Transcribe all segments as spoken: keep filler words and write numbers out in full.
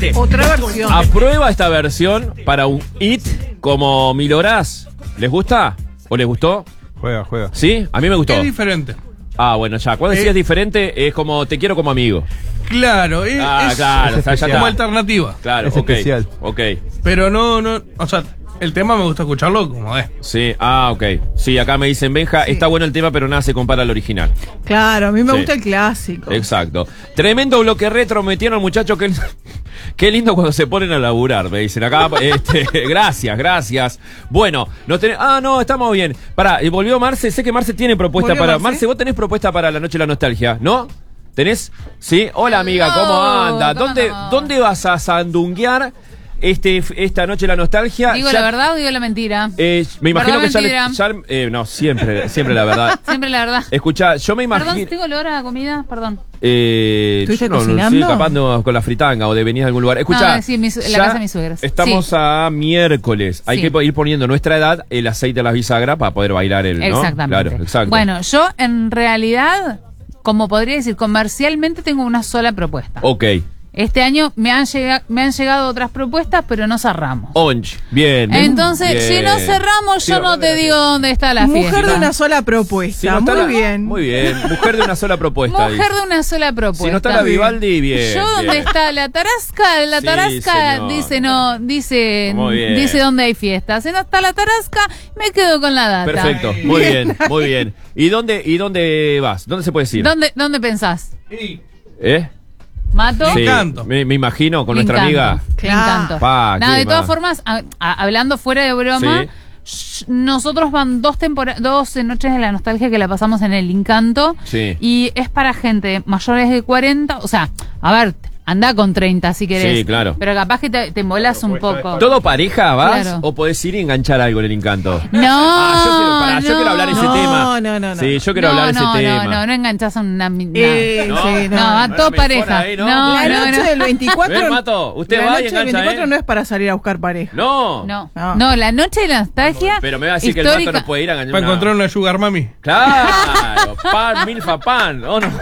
gente. Otra versión. ¿Aprueba esta versión para un hit como Mil Horas? ¿Les gusta? ¿O les gustó? Juega, juega. ¿Sí? A mí me gustó. Es diferente. Ah, bueno, ya. Cuando Eh, decías diferente, es como te quiero como amigo. Claro, es, Ah, es- claro, es o sea, ya especial. como está. alternativa. Claro, Es ok. especial. Ok. Pero no, no, o sea, el tema me gusta escucharlo como es. Sí, ah, ok. Sí, acá me dicen, Benja, Sí. está bueno el tema, pero nada se compara al original. Claro, a mí me Sí. gusta el clásico. Exacto. Tremendo bloque retro, metieron muchachos, que qué lindo cuando se ponen a laburar, me dicen acá. Este, gracias, gracias. Bueno, no tenés, ah, no, estamos bien. Pará, y volvió Marce, sé que Marce tiene propuesta ¿Volvió para. Marce? Marce, vos tenés propuesta para la noche de la nostalgia, ¿no? ¿Tenés? Sí. Hola amiga, ¿cómo anda? ¿Cómo ¿Dónde, andamos? ¿Dónde vas a sandunguear este, esta noche de la nostalgia? ¿Digo Ya- la verdad o digo la mentira? Eh, me imagino ¿Verdad, que ya, le- mentira? ya eh, no, siempre, siempre la verdad. Siempre la verdad. Escuchá, yo me imagino. Perdón, ¿tengo olor a comida? Perdón. Eh, ¿Estuviste yo no, no, cocinando? sí, capaz no, con la fritanga o de venir de algún lugar. Escuchá, No, sí, mi su- la ya casa de mis suegros. Estamos Sí. a miércoles. Hay Sí. que ir poniendo nuestra edad el aceite de las bisagras para poder bailar el, ¿no? Exactamente. Claro, exacto. Bueno, yo en realidad, como podría decir, comercialmente tengo una sola propuesta. Ok. Este año me han, llega- me han llegado otras propuestas, pero no cerramos. Onch. Bien. Entonces, Bien. si no cerramos, Sí, yo no te digo dónde está la Mujer fiesta. de una sola Si propuesta. no está Muy la- bien. Muy bien. Mujer de una sola propuesta. Mujer dice. de una sola propuesta. Si no está la Vivaldi, bien. Yo donde bien. está la tarasca, la Sí, tarasca señor. dice no, dice Muy bien. dice dónde hay fiesta. Si no está la tarasca, me quedo con la data. Perfecto. Muy bien, muy bien. ¿Y dónde, y dónde vas? ¿Dónde se puede ir? ¿Dónde, dónde pensás? Y ¿Eh? ¿Mato? Sí, Encanto. me, me imagino con Me nuestra encanto, amiga. Me Claro. encanto. Pa, Nada, qué de todas más. formas, a- a- hablando fuera de broma, sh- nosotros van dos tempora- dos noches de la nostalgia que la pasamos en el Encanto. Sí. Y es para gente mayores de cuarenta, o sea, a ver, anda con treinta si querés. Sí, claro. Pero capaz que te, te embolas un poco. ¿Todo pareja vas Claro. o podés ir y enganchar algo en el Encanto? No, Ah, yo quiero, pará, yo no. quiero hablar ese No, tema. no, no, no. Sí, yo quiero no, hablar no, ese no, tema. No, no, enganchás a una... na- Eh, No, sí, no, no. va todo mejor pareja. ahí, ¿no? no, La no, noche no. del veinticuatro. Ven, Mato, usted la va y noche del engancha, veinticuatro ¿eh? no es para salir a buscar pareja. No. No, No. no, la noche de la nostalgia. Pero me va a decir que el histórica. Mato no puede ir a enganchar. para una- encontrar una sugar mami. Claro, pan, milfa, pan. ¿O no?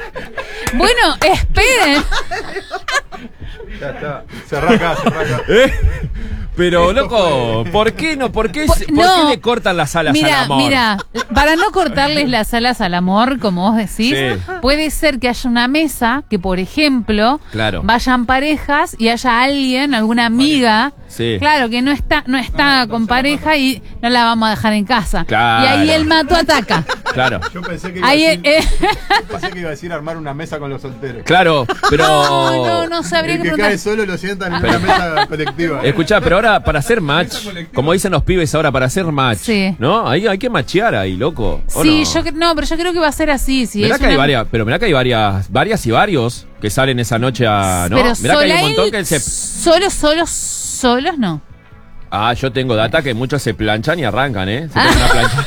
Bueno, esperen. Ya está. Cerrá acá, cerrá acá. ¿Eh? Pero, loco, ¿por qué no? ¿Por qué, Po- se- por no. qué le cortan las alas al Mira, amor? mira, para no cortarles las alas al amor, como vos decís, Sí. puede ser que haya una mesa que, por ejemplo, Claro. vayan parejas y haya alguien, alguna amiga, Sí. claro, que no está, no está con pareja y no la vamos a dejar en casa. Claro. Y ahí el Mato ataca. Claro, Yo pensé que iba, Ahí, a decir, eh, yo pensé que iba a decir armar una mesa con los solteros. claro, pero... no, no, no sabría El qué que preguntar. cae solo lo sientan en Pero- una mesa colectiva. Escuchá, pero ahora para hacer match, como dicen los pibes ahora, para hacer match, Sí. ¿no? Ahí hay que machear ahí, loco. ¿o Sí, no? yo cre- no, pero yo creo que va a ser así. Si Mirá es que hay una- varias, pero mirá que hay varias, varias y varios que salen esa noche a, ¿no? Pero Mirá que hay un sola montón él, que se... solos, solos, solos no. Ah, yo tengo data que muchos se planchan y arrancan, ¿eh? Se Ah. ponen a planchar.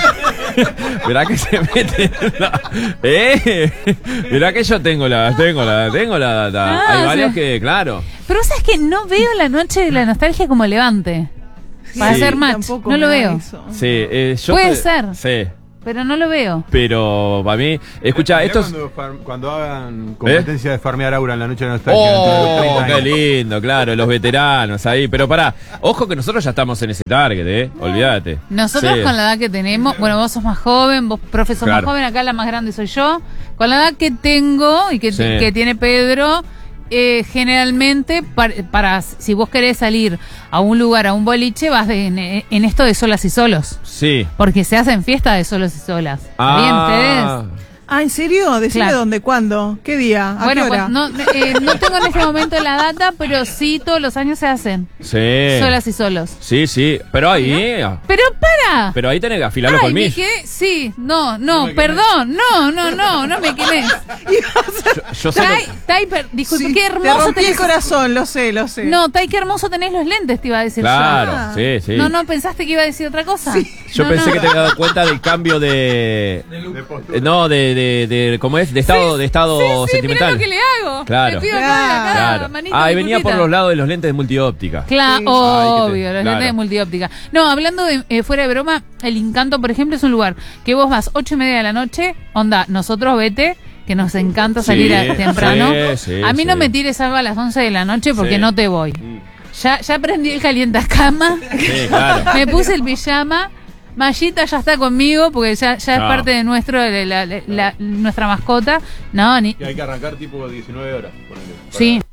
Mirá que se meten. La... ¿Eh? Mirá que yo tengo la, tengo la, tengo la data. Ah, hay varios sí. que, claro. Pero sabes que no veo la noche de la nostalgia como levante. Para Sí. hacer match. Tampoco No me lo da veo. eso. Sí, eh, yo Puede te- ser. Sí, Pero no lo veo. pero para mí, escucha, Mirá esto es... cuando, far- cuando hagan competencia de farmear aura en la noche de nostalgia. Oh, dentro de treinta qué años. lindo, claro, los veteranos ahí. Pero pará, ojo que nosotros ya estamos en ese target, ¿eh? Olvídate. Nosotros Sí. con la edad que tenemos, bueno, vos sos más joven, vos, profe, sos Claro. más joven, acá la más grande soy yo. Con la edad que tengo y que, Sí. que tiene Pedro, eh, generalmente, para, para si vos querés salir a un lugar, a un boliche, vas de- en, en esto de solas y solos. Sí. Porque se hacen fiestas de solos y solas. ¿Está bien Ah, ustedes? Ah, ¿en serio? Decime Claro. dónde, cuándo, qué día, a Bueno, qué hora. pues, no, eh, no tengo en este momento la data, pero sí todos los años se hacen. sí. Solas y solos. Sí, sí, pero ahí... Pero para. Pero ahí tenés que afilar los Ay, me colmillos. quedé. Sí, no, no, perdón. No, no, no, no me quedé. Yo, yo sé Tai, lo- Tai, per- disculpe, Sí, qué te hermoso rompí tenés. el corazón, lo sé, lo sé. No, Tai, qué hermoso tenés los lentes, te iba a decir Claro, Ah. sí, sí. yo. No, no, pensaste que iba a decir otra cosa. Yo No, pensé no. que te había dado cuenta del cambio de... De postura. eh, No, de, de, de... ¿Cómo es? De estado, de estado Sí, sí, mirá sentimental. lo que le hago. Claro. Le pido acá, Claro. acá, Claro. manito, Ah, y venía por disculpita. los lados de los lentes de multióptica. Claro, Sí. Ay, que obvio, te- los claro. lentes de multióptica. No, hablando de eh, fuera de broma, el Encanto, por ejemplo, es un lugar que vos vas ocho y media de la noche, onda, nosotros vete, que nos encanta salir Sí, a- temprano. sí, sí, a mí no sí. me tires algo a las once de la noche porque Sí. no te voy. Ya, ya prendí el calientacama, Sí, claro. me puse el pijama. Mallita ya está conmigo porque ya, ya es No. parte de nuestro de la- la- la- nuestra mascota. No, ni, Y hay que arrancar tipo diecinueve horas. ponele, para- sí.